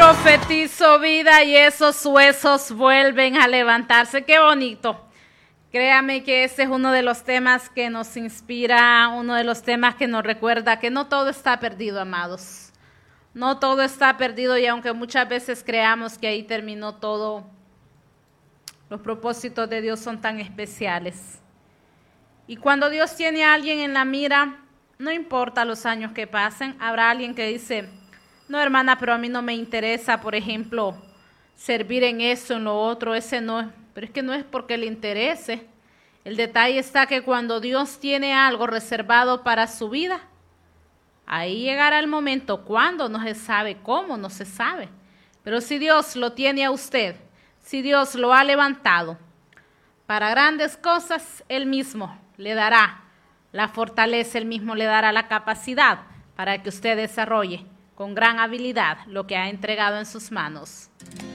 Profetizo vida y esos huesos vuelven a levantarse. Qué bonito. Créame que ese es uno de los temas que nos inspira, uno de los temas que nos recuerda que no todo está perdido, amados. No todo está perdido, y aunque muchas veces creamos que ahí terminó todo, los propósitos de Dios son tan especiales. Y cuando Dios tiene a alguien en la mira, no importa los años que pasen, habrá alguien que dice: no, hermana, pero a mí no me interesa, por ejemplo, servir en eso, en lo otro, ese no. Pero es que no es porque le interese. El detalle está que cuando Dios tiene algo reservado para su vida, ahí llegará el momento. ¿Cuándo? No se sabe. ¿Cómo? No se sabe. Pero si Dios lo tiene a usted, si Dios lo ha levantado para grandes cosas, Él mismo le dará la fortaleza, Él mismo le dará la capacidad para que usted desarrolle con gran habilidad lo que ha entregado en sus manos.